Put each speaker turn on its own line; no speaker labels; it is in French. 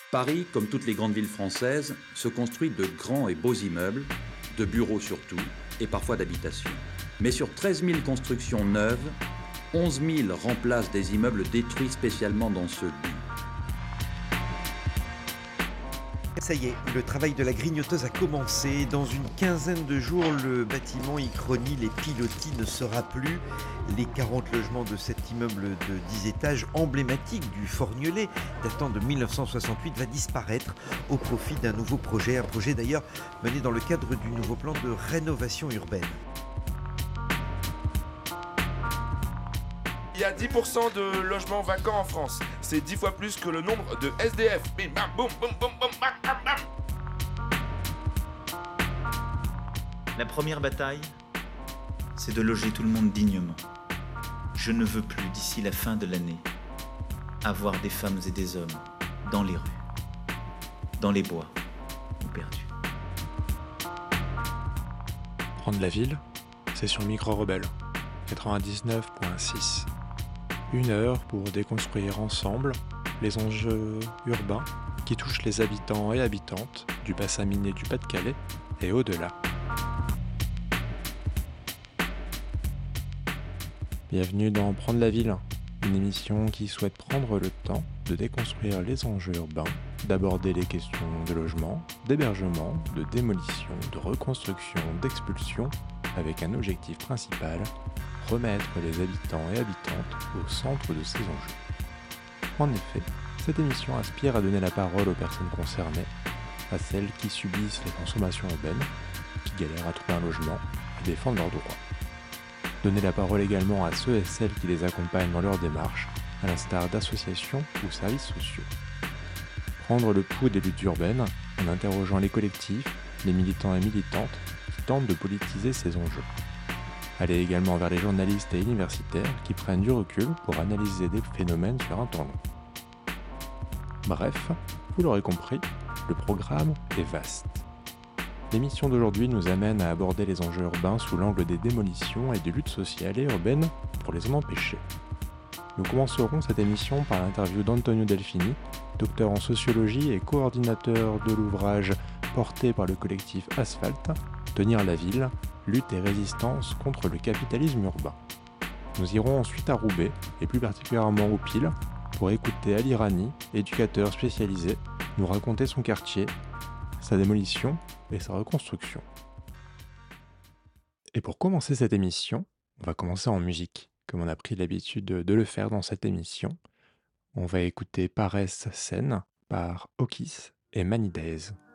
Paris, comme toutes les grandes villes françaises, se construit de grands et beaux immeubles, de bureaux surtout, et parfois d'habitations. Mais sur 13 000 constructions neuves, 11 000 remplacent des immeubles détruits spécialement dans ce but.
Ça y est, le travail de la grignoteuse a commencé. Dans une quinzaine de jours, le bâtiment Icrony, les pilotis ne sera plus. Les 40 logements de cet immeuble de 10 étages, emblématique du Forgnelet, datant de 1968, va disparaître au profit d'un nouveau projet. Un projet d'ailleurs mené dans le cadre du nouveau plan de rénovation urbaine.
Il y a 10% de logements vacants en France. C'est 10 fois plus que le nombre de SDF. Bim, bam, boum, boum, boum, boum, bam, bam, bam.
La première bataille, c'est de loger tout le monde dignement. Je ne veux plus, d'ici la fin de l'année, avoir des femmes et des hommes dans les rues, dans les bois ou perdus.
Prendre la ville, c'est sur Micro Rebelle, 99.6. 1 heure pour déconstruire ensemble les enjeux urbains qui touchent les habitants et habitantes du bassin minier du Pas-de-Calais et au-delà. Bienvenue dans Prendre la ville, une émission qui souhaite prendre le temps de déconstruire les enjeux urbains, d'aborder les questions de logement, d'hébergement, de démolition, de reconstruction, d'expulsion, avec un objectif principal: remettre les habitants et habitantes au centre de ces enjeux. En effet, cette émission aspire à donner la parole aux personnes concernées, à celles qui subissent les transformations urbaines, qui galèrent à trouver un logement, à défendre leurs droits. Donner la parole également à ceux et celles qui les accompagnent dans leur démarche, à l'instar d'associations ou services sociaux. Prendre le pouls des luttes urbaines en interrogeant les collectifs, les militants et militantes qui tentent de politiser ces enjeux. Aller également vers les journalistes et universitaires qui prennent du recul pour analyser des phénomènes sur un temps long. Bref, vous l'aurez compris, le programme est vaste. L'émission d'aujourd'hui nous amène à aborder les enjeux urbains sous l'angle des démolitions et des luttes sociales et urbaines pour les en empêcher. Nous commencerons cette émission par l'interview d'Antonio Delfini, docteur en sociologie et coordinateur de l'ouvrage porté par le collectif Asphalte, Tenir la ville, lutte et résistance contre le capitalisme urbain. Nous irons ensuite à Roubaix, et plus particulièrement au Pile, pour écouter Ali Rani, éducateur spécialisé, nous raconter son quartier, sa démolition et sa reconstruction. Et pour commencer cette émission, on va commencer en musique, comme on a pris l'habitude de le faire dans cette émission. On va écouter Paresse Scène par Okis et Manidaise.